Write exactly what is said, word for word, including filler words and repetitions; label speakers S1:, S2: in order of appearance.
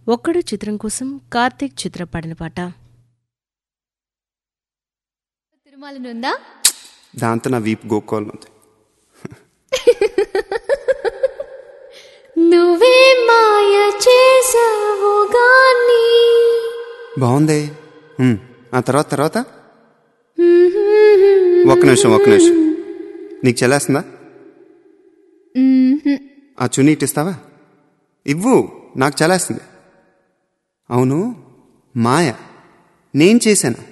S1: ఒక్కడు చిత్రం కోసం కార్తీక్ చిత్ర పాడిన పాట.
S2: తిరుమలనుందా
S3: దాంతో నా వీపు గోక్కోవాలనుంది.
S2: నువ్వే మాయ చేసావు గాని.
S3: బాగుంది. ఉమ్, ఆ తర్వాత తర్వాత ఒక్క నిమిషం ఒక్క నిమిషం నీకు చెల్లేస్తుందా? ఆ చున్నీ ఇటిస్తావా? ఇవ్వు, నాకు చలేస్తుంది. అవును మాయ నేను చేశాను.